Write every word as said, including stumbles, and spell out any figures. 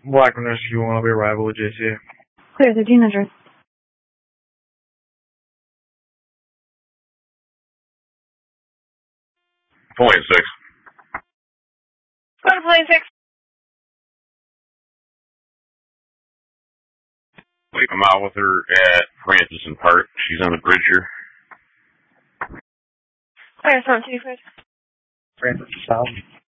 Blackman Rescue one, I'll be arrival with J C A. Clear, thirteen hundred. Point six. Go to plane six. I'm out with her at Francis and Park. She's on the bridge here. Clear, seven two, clear. Francis is south.